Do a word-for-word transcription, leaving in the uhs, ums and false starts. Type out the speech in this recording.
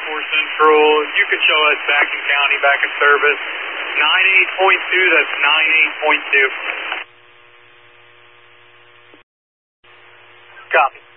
four Central. You can show us back in county, back in service. nine eight point two, that's nine eight point two. Copy.